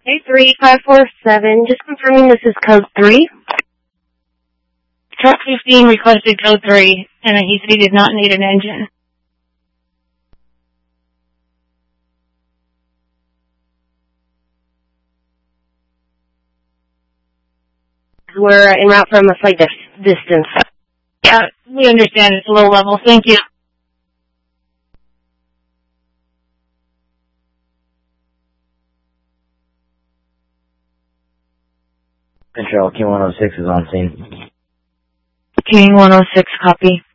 83547, just confirming this is code 3. Truck 15 requested code 3, and he said he did not need an engine. We're en route from a flight distance. Yeah, we understand it's low level. Thank you. Control, King 106 is on scene. King 106, copy.